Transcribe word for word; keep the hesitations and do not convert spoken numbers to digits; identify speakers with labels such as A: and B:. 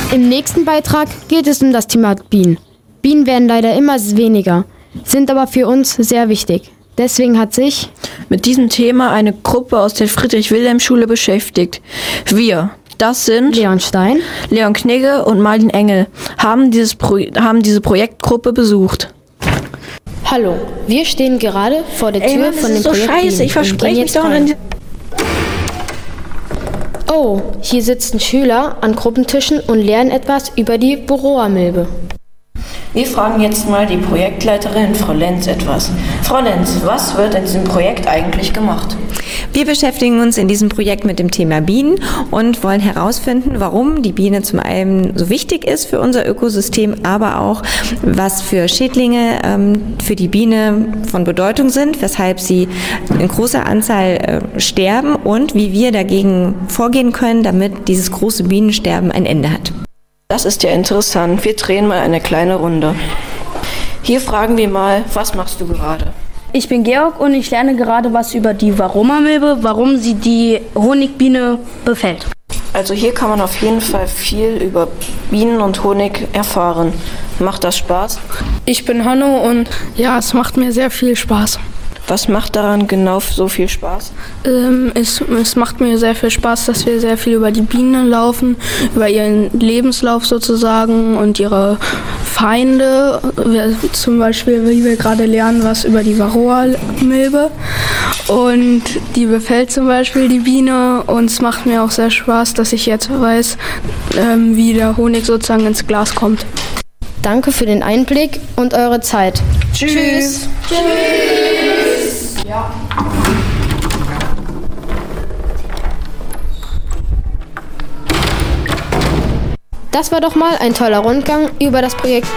A: Im nächsten Beitrag geht es um das Thema Bienen. Bienen werden leider immer weniger, sind aber für uns sehr wichtig. Deswegen hat sich
B: mit diesem Thema eine Gruppe aus der Friedrich-Wilhelm-Schule beschäftigt. Wir, das sind
A: Leon Stein,
B: Leon Knigge und Marlin Engel, haben, dieses Pro- haben diese Projektgruppe besucht.
A: Hallo, wir stehen gerade vor der Tür
B: Ey, Mann,
A: von
B: das
A: dem
B: ist so
A: Projekt
B: scheiße,
A: Bienen
B: ich
A: und
B: verspreche
A: gehen
B: mich
A: jetzt
B: doch
A: rein.
B: an die-
A: Oh, hier sitzen Schüler an Gruppentischen und lernen etwas über die Varroa-Milbe.
B: Wir fragen jetzt mal die Projektleiterin Frau Lenz etwas. Frau Lenz, was wird in diesem Projekt eigentlich gemacht?
C: Wir beschäftigen uns in diesem Projekt mit dem Thema Bienen und wollen herausfinden, warum die Biene zum einen so wichtig ist für unser Ökosystem, aber auch, was für Schädlinge ähm, für die Biene von Bedeutung sind, weshalb sie in großer Anzahl äh, sterben und wie wir dagegen vorgehen können, damit dieses große Bienensterben ein Ende hat.
B: Das ist ja interessant. Wir drehen mal eine kleine Runde. Hier fragen wir mal, was machst du gerade?
D: Ich bin Georg und ich lerne gerade was über die Varroa-Milbe, warum sie die Honigbiene befällt.
B: Also hier kann man auf jeden Fall viel über Bienen und Honig erfahren. Macht das Spaß?
E: Ich bin Hanno und ja, es macht mir sehr viel Spaß.
B: Was macht daran genau so viel Spaß?
E: Ähm, es, es macht mir sehr viel Spaß, dass wir sehr viel über die Bienen laufen, über ihren Lebenslauf sozusagen und ihre Feinde. Wir, zum Beispiel, wie wir gerade lernen, was über die Varroa-Milbe. Und die befällt zum Beispiel die Biene. Und es macht mir auch sehr Spaß, dass ich jetzt weiß, ähm, wie der Honig sozusagen ins Glas kommt.
A: Danke für den Einblick und eure Zeit.
B: Tschüss!
A: Tschüss.
B: Ja.
A: Das war doch mal ein toller Rundgang über das Projekt